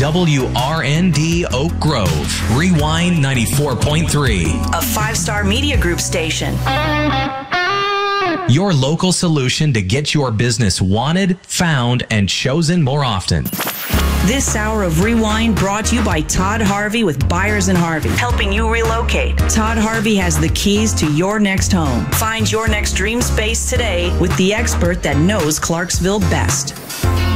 WRND Oak Grove. Rewind 94.3. A 5-star media group station. Your local solution to get your business wanted, found, and chosen more often. This hour of Rewind brought to you by Todd Harvey with Byers and Harvey, helping you relocate. Todd Harvey has the keys to your next home. Find your next dream space today with the expert that knows Clarksville best.